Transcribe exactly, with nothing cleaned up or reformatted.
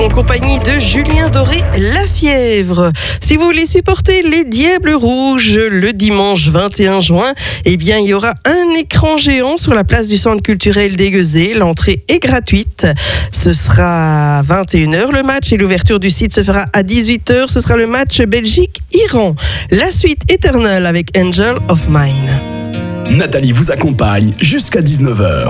En compagnie de Julien Doré-Lafièvre. Si vous voulez supporter les Diables Rouges le dimanche vingt et un juin, eh bien, il y aura un écran géant sur la place du Centre culturel d'Aiguezé. L'entrée est gratuite. Ce sera à vingt et une heures le match et l'ouverture du site se fera à dix-huit heures. Ce sera le match Belgique-Iran. La suite Eternal avec Angel of Mine. Nathalie vous accompagne jusqu'à dix-neuf heures.